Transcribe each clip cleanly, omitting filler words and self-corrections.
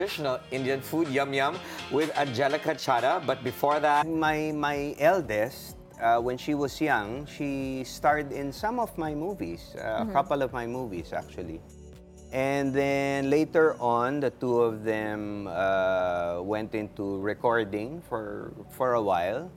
Traditional Indian food, yum yum, with Angelica Chada. But before that, My eldest, when she was young, she starred in some of my movies, a couple of my movies actually. And then later on, the two of them went into recording for a while.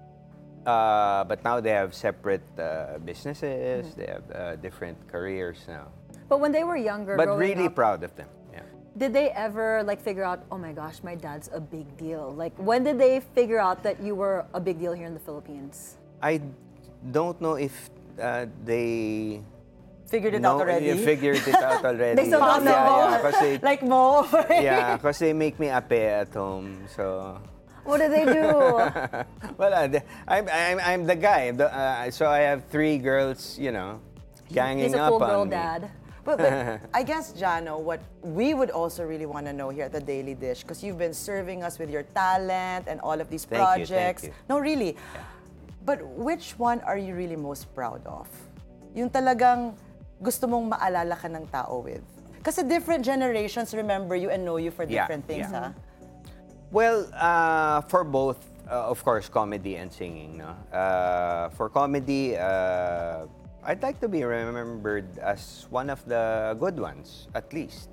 But now they have separate businesses. They have different careers now. But when they were younger, But growing really up, proud of them. Yeah. did they ever like figure out, oh my gosh, my dad's a big deal? Like when did they figure out that you were a big deal here in the Philippines? I don't know if they Figured it out already? figured it out already. They still don't know. Yeah, kasi, Like Mo. yeah, because they make me ape at home. So, What did they do? well, I'm the guy. So I have three girls, ganging He's a up cool girl on me. dad. But I guess, Jano, what we would also really want to know here at the Daily Dish, because you've been serving us with your talent and all of these Thank you, projects. thank you. No, really. But which one are you really most proud of? Yung talagang gusto mong maalala ka ng tao with? Kasi different generations remember you and know you for Yeah, different things, yeah. ha? Well, for both, of course, comedy and singing. No? For comedy, I'd like to be remembered as one of the good ones, at least,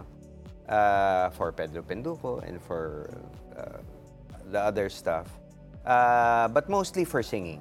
for Pedro Penduko and for the other stuff. But mostly for singing.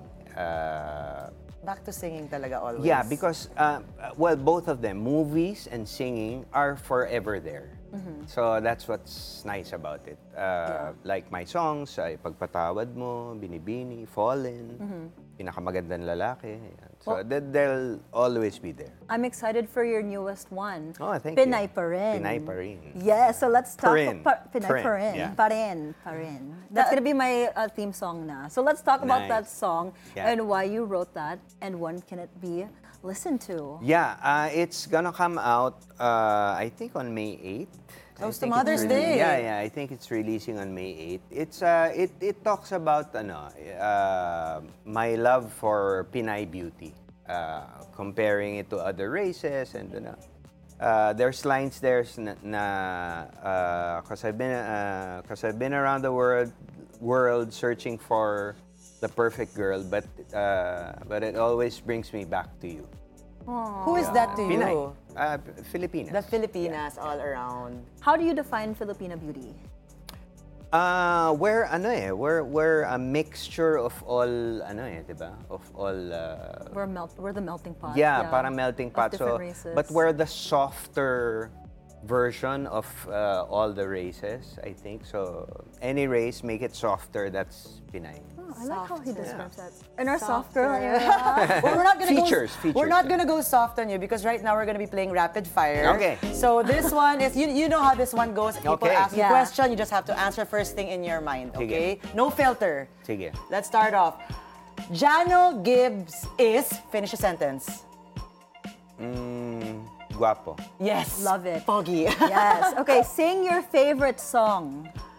Back to singing talaga always. Yeah, because, well, both of them, movies and singing, are forever there. So that's what's nice about it. Like my songs, ay Pagpatawad Mo, Binibini, Fallen, Pinakamagandang Lalaki. Yan. So they'll always be there. I'm excited for your newest one. Oh, thank Pinay you. Pa Rin. Pinay Pa Rin. Yeah, so let's talk Parin. Pinay Parin, Pa Rin. yeah. Pa Rin, Pa Rin. That's gonna be my theme song na. So let's talk about that Nice. song Yeah. and why you wrote that and when can it be listened to? Yeah, it's gonna come out, I think, on May 8th. Close I to think Mother's it's Day. Yeah, I think it's releasing on May 8th. It's it talks about my love for Pinay beauty, comparing it to other races, and there's lines there because I've been around the world searching for the perfect girl, but it always brings me back to you. Who is that to Pinay, you? Filipinas. The Filipinas all around. How do you define Filipina beauty? We're a mixture of all diba? Of all We're the melting pot. yeah, parang melting of pot. different So races. but we're the softer version of all the races, I think. So any race, make it softer, that's Pinay. Oh, I like how he Softer. describes that. In our soft Softer. girl era. Well, we're not gonna Features, we're not yeah. gonna go soft on you because right now we're gonna be playing rapid fire. Okay. So this one is you know how this one goes. People Okay. ask you Yeah. a question, you just have to answer first thing in your mind. Sige. Okay? No filter. Sige. Let's start off. Jano Gibbs is finish a sentence. Guapo. Yes. Love it. Pogi. Yes. Okay, sing your favorite song.